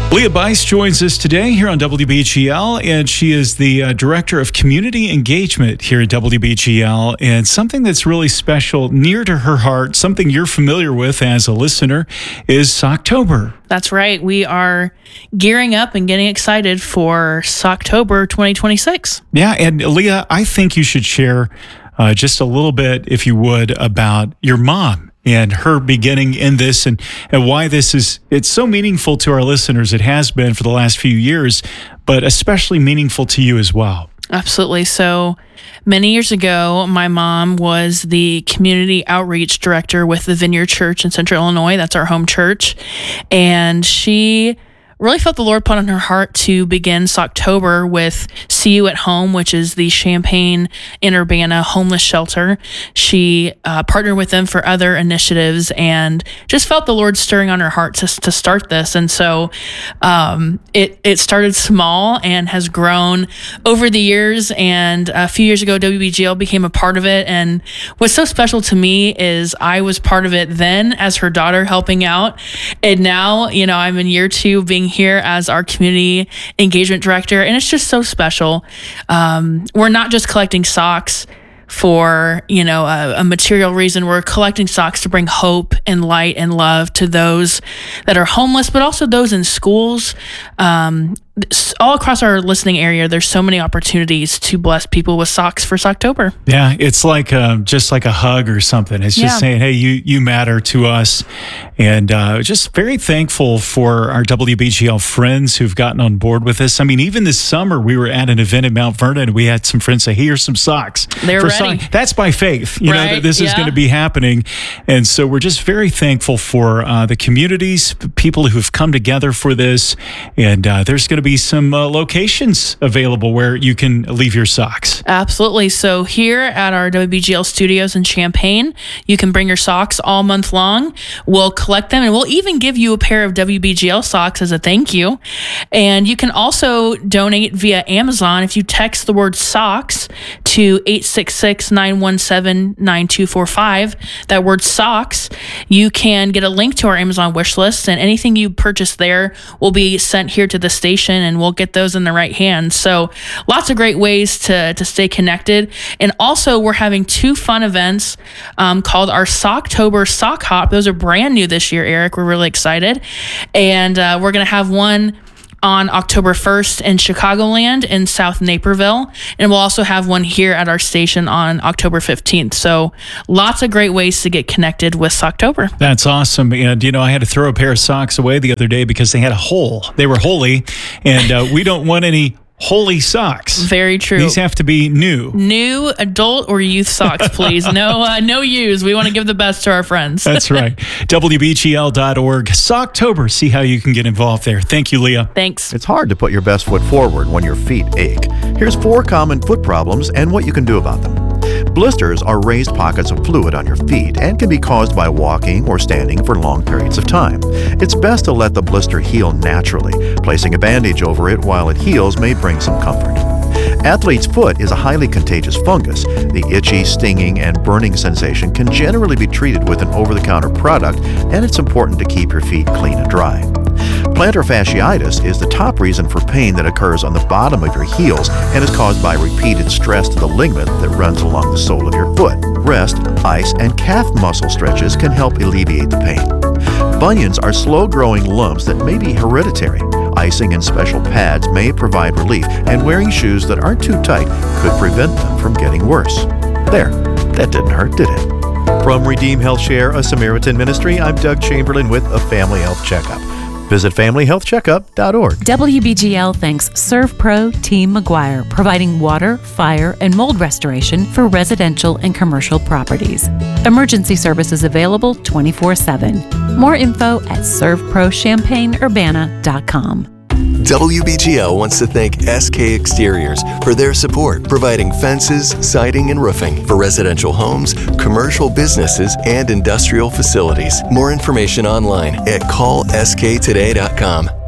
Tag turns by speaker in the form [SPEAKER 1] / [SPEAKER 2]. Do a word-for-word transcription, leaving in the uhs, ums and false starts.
[SPEAKER 1] Leah Bice joins us today here on W B G L, and she is the uh, Director of Community Engagement here at W B G L. And something that's really special, near to her heart, something you're familiar with as a listener, is Socktober.
[SPEAKER 2] That's right. We are gearing up and getting excited for Socktober twenty twenty-six.
[SPEAKER 1] Yeah, and Leah, I think you should share uh, just a little bit, if you would, about your mom and her beginning in this, and, and why this is, it's so meaningful to our listeners. It has been for the last few years, but especially meaningful to you as well.
[SPEAKER 2] Absolutely. So many years ago, my mom was the community outreach director with the Vineyard Church in Central Illinois. That's our home church. And she really felt the Lord put on her heart to begin Socktober with See You at Home, which is the Champaign and Urbana homeless shelter. She uh, partnered with them for other initiatives and just felt the Lord stirring on her heart to, to start this. And so um, it, it started small and has grown over the years. And a few years ago, W B G L became a part of it. And what's so special to me is I was part of it then as her daughter helping out. And now, you know, I'm in year two being here as our community engagement director, and it's just so special. Um, we're not just collecting socks for, you know, a, a material reason. We're collecting socks to bring hope and light and love to those that are homeless, but also those in schools. Um, all across our listening area, there's so many opportunities to bless people with socks for Socktober.
[SPEAKER 1] Yeah, it's like uh, just like a hug or something. It's just yeah. saying, hey, you you matter to us. And uh, just very thankful for our W B G L friends who've gotten on board with this. I mean, even this summer, we were at an event in Mount Vernon, and we had some friends say, hey, here's some socks.
[SPEAKER 2] They're ready.
[SPEAKER 1] Sock. That's by faith, you
[SPEAKER 2] right?
[SPEAKER 1] know, that this
[SPEAKER 2] yeah.
[SPEAKER 1] is going to be happening. And so we're just very thankful for uh, the communities, people who've come together for this. And uh, there's going to be some uh, locations available where you can leave your socks.
[SPEAKER 2] Absolutely. So here at our W B G L studios in Champaign, you can bring your socks all month long. We'll collect them, and we'll even give you a pair of W B G L socks as a thank you. And you can also donate via Amazon if you text the word socks to eight six six, nine one seven, nine two four five. That word socks, you can get a link to our Amazon wish list, and anything you purchase there will be sent here to the station, and we'll get those in the right hands. So lots of great ways to, to stay connected. And also, we're having two fun events um, called our Socktober Sock Hop. Those are brand new this year, Eric. We're really excited. And uh, we're going to have one on October first in Chicagoland in South Naperville. And we'll also have one here at our station on October fifteenth. So lots of great ways to get connected with Socktober.
[SPEAKER 1] That's awesome. And, you know, I had to throw a pair of socks away the other day because they had a hole. They were holy, and uh, we don't want any holy socks.
[SPEAKER 2] Very true.
[SPEAKER 1] These have to be new.
[SPEAKER 2] New adult or youth socks, please. No uh, no use. We want to give the best to our friends.
[SPEAKER 1] That's right. W B G L dot org. Socktober. See how you can get involved there. Thank you, Leah.
[SPEAKER 2] Thanks.
[SPEAKER 3] It's hard to put your best foot forward when your feet ache. Here's four common foot problems and what you can do about them. Blisters are raised pockets of fluid on your feet and can be caused by walking or standing for long periods of time. It's best to let the blister heal naturally. Placing a bandage over it while it heals may bring some comfort. Athlete's foot is a highly contagious fungus. The itchy, stinging, and burning sensation can generally be treated with an over-the-counter product, and it's important to keep your feet clean and dry. Plantar fasciitis is the top reason for pain that occurs on the bottom of your heels and is caused by repeated stress to the ligament that runs along the sole of your foot. Rest, ice, and calf muscle stretches can help alleviate the pain. Bunions are slow-growing lumps that may be hereditary. Icing and special pads may provide relief, and wearing shoes that aren't too tight could prevent them from getting worse. There, that didn't hurt, did it? From Redeem Health Share, a Samaritan ministry, I'm Doug Chamberlain with a Family Health Checkup. Visit family health checkup dot org.
[SPEAKER 4] W B G L thanks ServPro Team McGuire, providing water, fire, and mold restoration for residential and commercial properties. Emergency services available twenty-four seven. More info at serve pro champaign urbana dot com.
[SPEAKER 5] W B G L wants to thank S K Exteriors for their support, providing fences, siding, and roofing for residential homes, commercial businesses, and industrial facilities. More information online at call s k today dot com.